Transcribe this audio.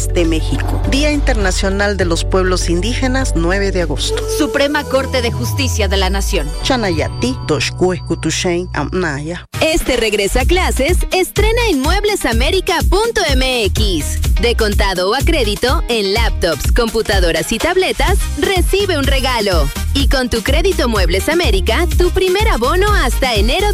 de México. Día Internacional de los Pueblos Indígenas, 9 de agosto. Suprema Corte de Justicia de la Nación. Chanayati, Doshkue, Kutushain, Amnaya. Este regresa a clases, estrena en mueblesamerica.mx. De contado o a crédito, en laptops, computadoras y tabletas, recibe un regalo. Y con tu crédito Muebles América, tu primer abono hasta enero